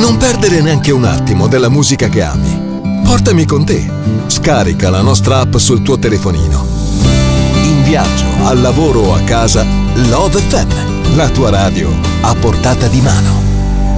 Non perdere neanche un attimo della musica che ami. Portami con te. Scarica la nostra app sul tuo telefonino. In viaggio, al lavoro o a casa, Love FM, la tua radio a portata di mano.